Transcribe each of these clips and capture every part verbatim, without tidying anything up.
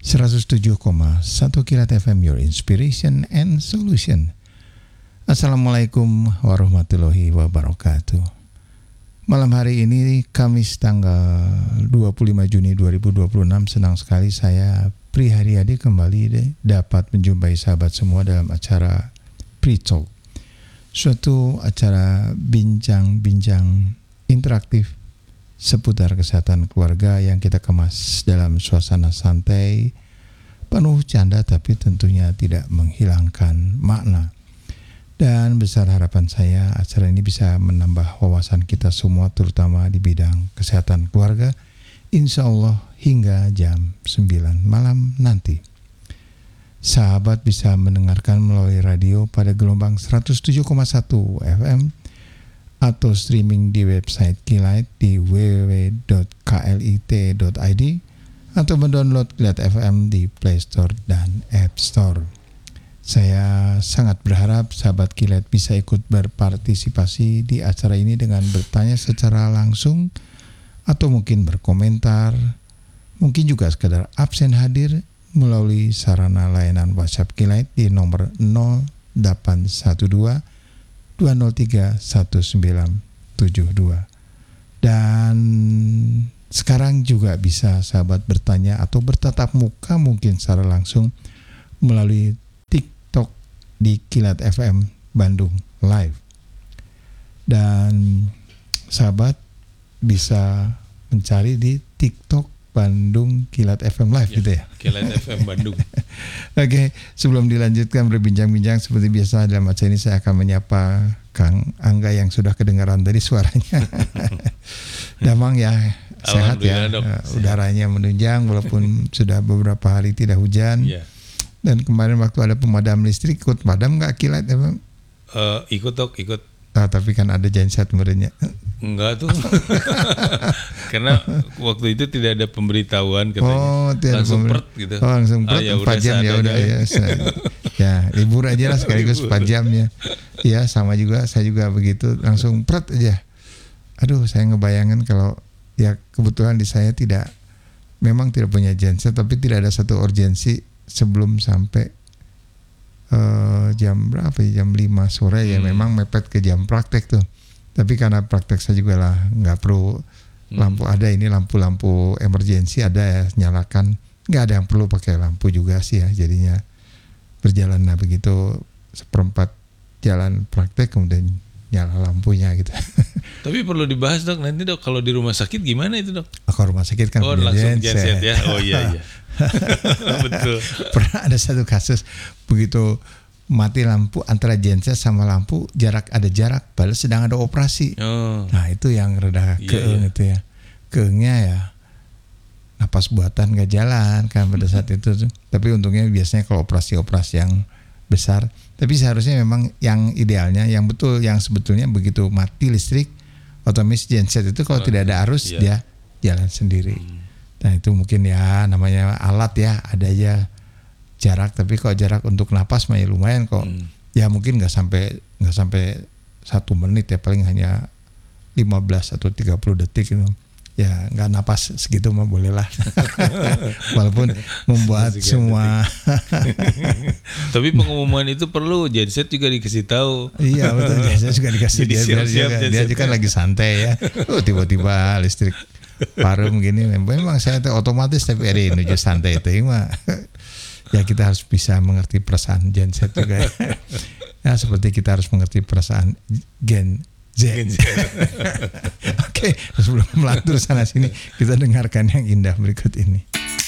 seratus tujuh koma satu Kilat F M, Your Inspiration and Solution. Assalamualaikum warahmatullahi wabarakatuh. Malam hari ini Kamis tanggal dua puluh lima Juni dua ribu dua puluh enam, senang sekali saya Pri Haryadi kembali deh, dapat menjumpai sahabat semua dalam acara Pri Talk, suatu acara bincang-bincang interaktif seputar kesehatan keluarga yang kita kemas dalam suasana santai, penuh canda tapi tentunya tidak menghilangkan makna. Dan besar harapan saya acara ini bisa menambah wawasan kita semua, terutama di bidang kesehatan keluarga, insya Allah hingga jam sembilan malam nanti. Sahabat bisa mendengarkan melalui radio pada gelombang seratus tujuh koma satu F M atau streaming di website Kilat di w w w dot klit dot i d atau mendownload Kilat F M di Play Store dan App Store. Saya sangat berharap sahabat Kilat bisa ikut berpartisipasi di acara ini dengan bertanya secara langsung atau mungkin berkomentar, mungkin juga sekedar absen hadir melalui sarana layanan WhatsApp Kilat di nomor nol delapan satu dua dua nol tiga satu sembilan tujuh dua. Dan sekarang juga bisa sahabat bertanya atau bertatap muka mungkin secara langsung melalui TikTok di Kilat F M Bandung Live. Dan sahabat bisa mencari di TikTok Bandung Kilat F M Live ya, gitu ya. Kilat F M Bandung. Oke, sebelum dilanjutkan berbincang-bincang seperti biasa dalam acara ini, saya akan menyapa Kang Angga yang sudah kedengaran tadi suaranya. Damang ya, sehat ya. Dok, uh, udaranya menunjang walaupun sudah beberapa hari tidak hujan. Ya. Dan kemarin waktu ada pemadam listrik, ikut padam nggak Kilat emang? Uh, ikut dok, ikut. Ah, tapi kan ada genset merenya. Enggak tuh. Karena waktu itu tidak ada pemberitahuan katanya. Oh, langsung pert gitu. Oh, langsung pert, ah, ya empat jam ya udah ya. Ya, libur aja lah sekaligus empat jam ya. Ya, sama juga saya juga begitu, langsung pert aja. Aduh, saya ngebayangin kalau ya kebetulan di saya tidak, memang tidak punya genset, tapi tidak ada satu urgensi sebelum sampai Uh, jam berapa ya, jam lima sore ya, hmm. memang mepet ke jam praktek tuh. Tapi karena praktek saya juga lah nggak perlu hmm. lampu, ada ini lampu-lampu emergensi ada ya, nyalakan, nggak ada yang perlu pakai lampu juga sih ya, jadinya berjalan. Nah begitu seperempat jalan praktek kemudian nyala lampunya gitu. Tapi perlu dibahas dok, nanti dok kalau di rumah sakit gimana itu dok? Kalau rumah sakit kan oh, langsung genset ya. Oh iya iya. Betul. Pernah ada satu kasus begitu mati lampu antara genset sama lampu, jarak ada jarak padahal sedang ada operasi. Oh. Nah itu yang reda keeng iya, iya. itu ya. Keengnya ya napas buatan gak jalan kan pada saat itu tuh. Tapi untungnya biasanya kalau operasi-operasi yang besar, tapi seharusnya memang yang idealnya, yang betul, yang sebetulnya begitu mati listrik, otomatis genset itu kalau oh, tidak ada arus iya. dia jalan sendiri. Hmm. Nah itu mungkin ya namanya alat ya, ada aja jarak, tapi kalau jarak untuk napas mah ya lumayan kok. Hmm. Ya mungkin nggak sampai nggak sampai satu menit ya, paling hanya lima belas atau tiga puluh detik gitu. Ya nggak napas segitu mah boleh lah. Walaupun membuat semua. Tapi pengumuman itu perlu, genset juga dikasih tahu. Iya betul, genset juga dikasih. Dia, siap-siap, dia, dia, dia kan lagi santai ya. Oh tiba-tiba listrik parum gini, memang saya tuh otomatis tapi ada menuju santai itu mah. Ya kita harus bisa mengerti perasaan genset juga. Ya seperti kita harus mengerti perasaan gen Z. Oke, sebelum melantur sana sini, kita dengarkan yang indah berikut ini.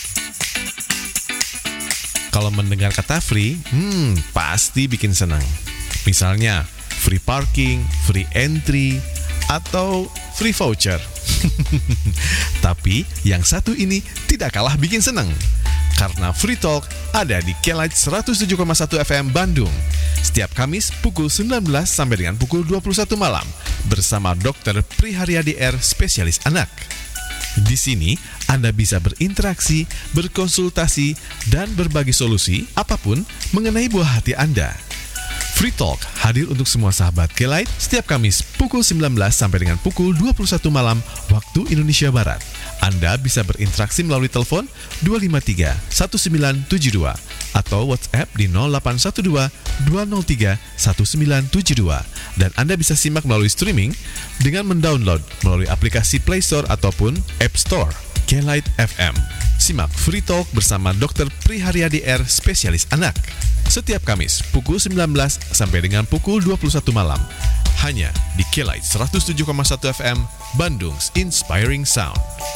Kalau mendengar kata free, hmm, pasti bikin senang. Misalnya free parking, free entry, atau free voucher. Tapi yang satu ini tidak kalah bikin senang. Karena Free Talk ada di Kilat seratus tujuh koma satu F M Bandung. Setiap Kamis pukul sembilan belas sampai dengan pukul dua puluh satu malam bersama dokter Pri Haryadi R, spesialis anak. Di sini Anda bisa berinteraksi, berkonsultasi, dan berbagi solusi apapun mengenai buah hati Anda. Free Talk hadir untuk semua sahabat Kilat setiap Kamis pukul sembilan belas sampai dengan pukul dua puluh satu malam waktu Indonesia Barat. Anda bisa berinteraksi melalui telepon dua lima tiga satu sembilan tujuh dua atau WhatsApp di nol delapan satu dua dua nol tiga satu sembilan tujuh dua. Dan Anda bisa simak melalui streaming dengan mendownload melalui aplikasi Play Store ataupun App Store. K-Light F M. Simak Free Talk bersama dokter Priharyadi R, spesialis anak. Setiap Kamis pukul sembilan belas sampai dengan pukul dua puluh satu malam. Hanya di K-Light seratus tujuh koma satu F M, Bandung's Inspiring Sound.